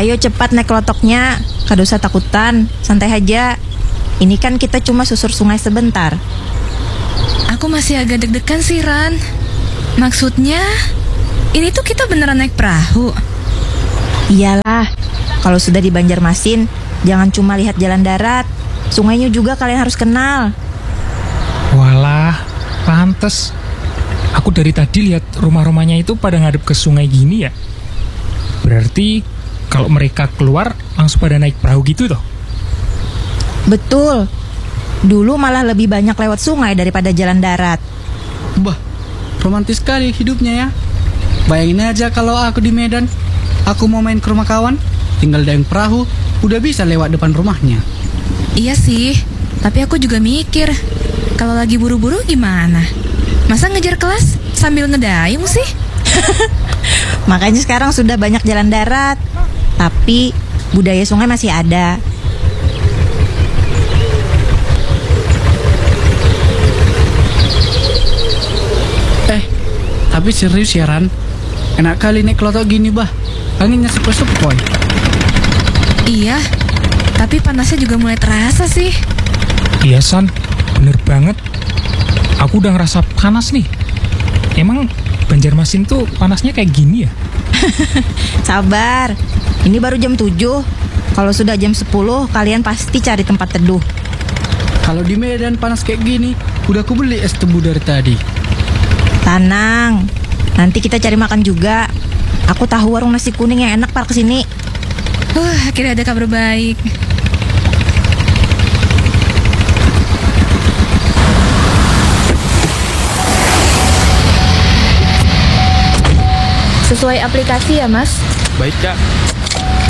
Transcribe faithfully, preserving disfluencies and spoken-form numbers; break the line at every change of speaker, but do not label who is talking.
Ayo cepat naik kelotoknya, kada usah takutan, santai aja. Ini kan kita cuma susur sungai sebentar.
Aku masih agak deg-degan sih, Ran. Maksudnya, ini tuh kita beneran naik perahu?
Iyalah, kalau sudah di Banjarmasin, jangan cuma lihat jalan darat. Sungainya juga kalian harus kenal.
Walah, pantes. Aku dari tadi lihat rumah-rumahnya itu pada ngadep ke sungai gini ya. Berarti kalau mereka keluar langsung pada naik perahu gitu toh?
Betul. Dulu malah lebih banyak lewat sungai daripada jalan darat.
Bah, romantis sekali hidupnya ya. Bayangin aja kalau aku di Medan, aku mau main ke rumah kawan, tinggal naik perahu, udah bisa lewat depan rumahnya.
Iya sih, tapi aku juga mikir, kalau lagi buru-buru gimana? Masa ngejar kelas sambil ngedayung sih?
Makanya sekarang sudah banyak jalan darat, tapi budaya sungai masih ada.
Eh, tapi serius ya Ran, enak kali naik kelotok gini bah, anginnya sepoi-sepoi.
Iya, tapi panasnya juga mulai terasa sih.
Iya San, bener banget. Aku udah ngerasa panas nih. Emang Banjarmasin tuh panasnya kayak gini ya?
Sabar, ini baru jam tujuh. Kalau sudah jam sepuluh, kalian pasti cari tempat teduh.
Kalau di Medan panas kayak gini, udah aku beli es tebu dari tadi.
Tenang, nanti kita cari makan juga. Aku tahu warung nasi kuning yang enak par kesini.
Wah, akhirnya ada kabar baik.
Sesuai aplikasi ya, Mas?
Baik, Kak.